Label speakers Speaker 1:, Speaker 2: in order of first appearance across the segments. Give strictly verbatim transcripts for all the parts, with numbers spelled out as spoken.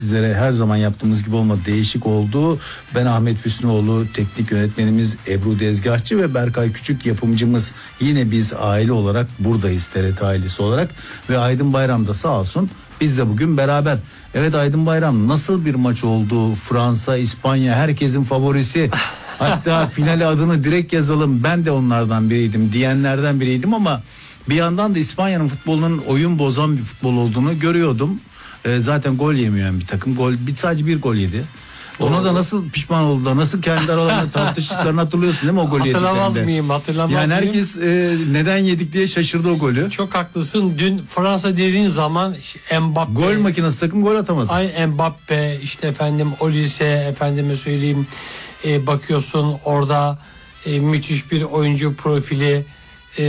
Speaker 1: Sizlere her zaman yaptığımız gibi olmadı, değişik oldu. Ben Ahmet Füsnoğlu, teknik yönetmenimiz Ebru Dezgahçı ve Berkay Küçük yapımcımız. Yine biz aile olarak buradayız, T R T ailesi olarak. Ve Aydın Bayram da sağ olsun biz de bugün beraber. Evet Aydın Bayram, nasıl bir maç oldu? Fransa, İspanya herkesin favorisi. Hatta finale adını direkt yazalım, ben de onlardan biriydim diyenlerden biriydim ama bir yandan da İspanya'nın futbolunun oyun bozan bir futbol olduğunu görüyordum. Ee, zaten gol yemeyen bir takım. Gol, bir, sadece bir gol yedi. Ona da nasıl pişman oldu da nasıl kendi aralarında tartıştıklarını hatırlıyorsun değil mi o golü yediklerinde?
Speaker 2: Hatırlamaz mıyım hatırlamaz
Speaker 1: yani
Speaker 2: mıyım?
Speaker 1: herkes e, neden yedik diye şaşırdı o golü.
Speaker 2: Çok haklısın. Dün Fransa dediğin zaman Mbappe.
Speaker 1: Gol makinesi takım gol atamadı.
Speaker 2: Ay Mbappe işte efendim Olise efendime söyleyeyim e, bakıyorsun orada e, müthiş bir oyuncu profili e,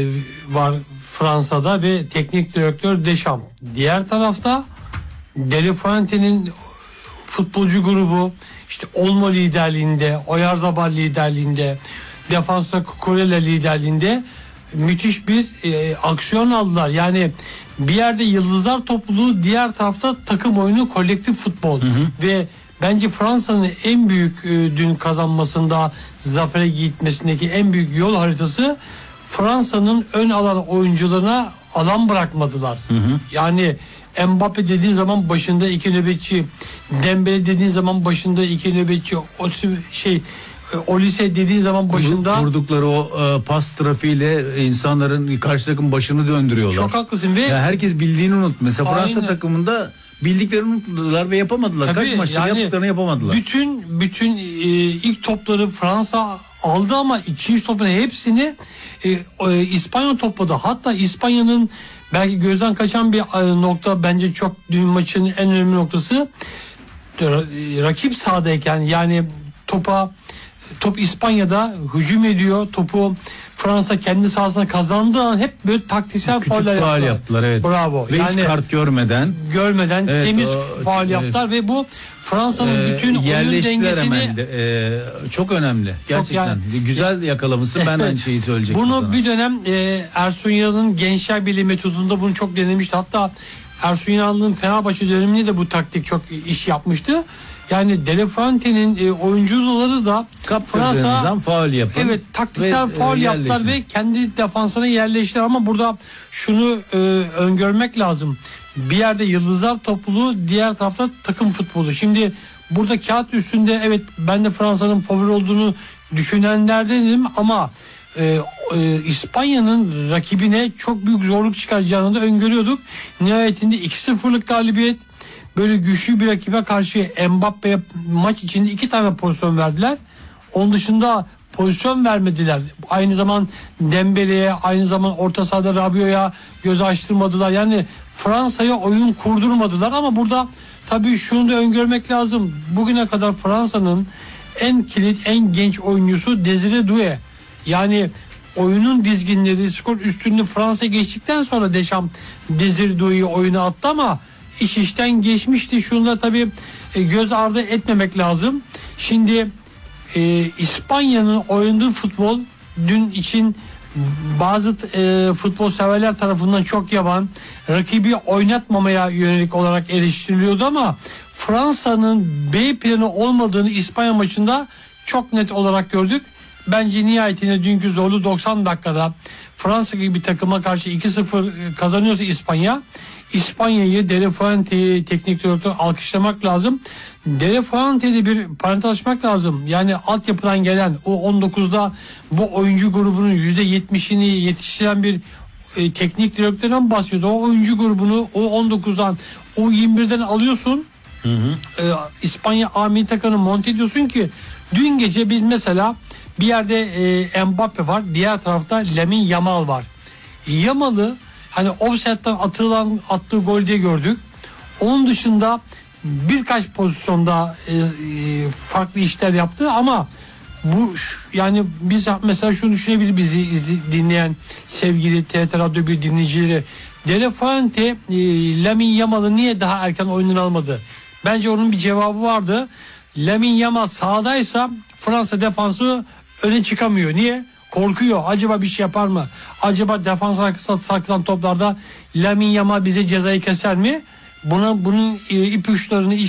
Speaker 2: var Fransa'da ve teknik direktör Deschamps. Diğer tarafta De La Fuente'nin futbolcu grubu işte Olmo liderliğinde, Oyarzabal liderliğinde, defansta Cucurella liderliğinde müthiş bir e, aksiyon aldılar. Yani bir yerde yıldızlar topluluğu, diğer tarafta takım oyunu, kolektif futbol. Hı hı. Ve bence Fransa'nın en büyük e, dün kazanmasında, zafere gitmesindeki en büyük yol haritası Fransa'nın ön alan oyuncularına alan bırakmadılar. Hı hı. Yani Mbappe dediğin zaman başında iki nöbetçi, Dembele dediğin zaman başında iki nöbetçi, o şey Olise dediğin zaman başında
Speaker 1: vurdukları o e, pas trafiğiyle insanların karşı takım başını döndürüyorlar.
Speaker 2: Çok haklısın ve
Speaker 1: ya herkes bildiğini unut. Mesela Fransa aynen. takımında bildiklerini unuttular ve yapamadılar. Tabii, kaç maçta yani yaptıklarını yapamadılar.
Speaker 2: Bütün bütün e, ilk topları Fransa aldı ama ikinci topların hepsini e, e, İspanya topladı. Hatta İspanya'nın belki gözden kaçan bir e, nokta, bence çok dün maçın en önemli noktası, e, rakip sahadayken, yani topa top İspanya'da hücum ediyor. Topu Fransa kendi sahasına kazandığı an hep böyle taktiksel
Speaker 1: küçük
Speaker 2: fauller
Speaker 1: faul
Speaker 2: yaptılar.
Speaker 1: yaptılar. Evet.
Speaker 2: Bravo.
Speaker 1: Ve
Speaker 2: yani
Speaker 1: hiç kart görmeden
Speaker 2: görmeden
Speaker 1: evet,
Speaker 2: temiz
Speaker 1: o,
Speaker 2: faul
Speaker 1: evet.
Speaker 2: yaptılar ve bu Fransa'nın
Speaker 1: ee,
Speaker 2: bütün oyun dengesini
Speaker 1: de, e, çok önemli. Gerçekten. Yani, güzel yakalamışsın. Ben aynı şeyi söyleyecektim
Speaker 2: bunu
Speaker 1: sana.
Speaker 2: Bir dönem e, Ersun Yanal'ın Gençler Birliği metodunda bunu çok denemişti. Hatta Ersun Yanal'ın Fenerbahçe döneminde de bu taktik çok iş yapmıştı. Yani De La Fuente'nin e, oyuncuları da
Speaker 1: Fransa faul yapın.
Speaker 2: Evet, taktiksel ve, faul e, yaptılar ve kendi defansına yerleştiler ama burada şunu e, öngörmek lazım. Bir yerde yıldızlar topluluğu, diğer tarafta takım futbolu. Şimdi burada kağıt üstünde evet ben de Fransa'nın favori olduğunu düşünenlerdenim ama e, e, İspanya'nın rakibine çok büyük zorluk çıkaracağını da öngörüyorduk. Nihayetinde iki sıfırlık galibiyet. Böyle güçlü bir rakibe karşı Mbappe'ye maç içinde iki tane pozisyon verdiler. Onun dışında pozisyon vermediler. Aynı zaman Dembele'ye, aynı zaman orta sahada Rabiot'a göz açtırmadılar. Yani Fransa'ya oyun kurdurmadılar ama burada tabii şunu da öngörmek lazım. Bugüne kadar Fransa'nın en kilit, en genç oyuncusu Desire Doué. Yani oyunun dizginleri, skor üstünlüğü Fransa'ya geçtikten sonra Deschamps Desire Doué'yi oyuna attı ama İş işten geçmişti. Şunu da tabii e, göz ardı etmemek lazım. Şimdi e, İspanya'nın oynadığı futbol dün için bazı e, futbol severler tarafından çok yavan, rakibi oynatmamaya yönelik olarak eleştiriliyordu ama Fransa'nın B planı olmadığını İspanya maçında çok net olarak gördük. Bence nihayetinde dünkü zorlu doksan dakikada Fransa gibi bir takıma karşı iki sıfır kazanıyorsa İspanya, İspanya'yı, De La Fuente'yi teknik direktör alkışlamak lazım. De La Fuente'de bir parantez açmak lazım. Yani altyapıdan gelen o on dokuzda bu oyuncu grubunun yüzde yetmişini yetiştiren bir e, teknik direktörden bahsediyor. O oyuncu grubunu o on dokuzdan, o yirmi birden alıyorsun. Hı hı. E, İspanya A milli takımını monte ediyorsun ki dün gece biz mesela bir yerde e, Mbappe var, diğer tarafta Lamine Yamal var. Yamal'ı hani offside'den atılan attığı gol diye gördük. Onun dışında birkaç pozisyonda e, e, farklı işler yaptı ama bu yani biz mesela şunu düşünebilir bizi izli, dinleyen sevgili T R T Radyo bir dinleyicileri. De La Fuente e, Lamine Yamal'ı niye daha erken oyundan almadı? Bence onun bir cevabı vardı. Lamine Yamal sahadaysa Fransa defansı öne çıkamıyor. Niye? Korkuyor. Acaba bir şey yapar mı? Acaba defans arkasına saklan toplarda Lamine Yamal bize cezayı keser mi? buna bunun e, ipuçlarını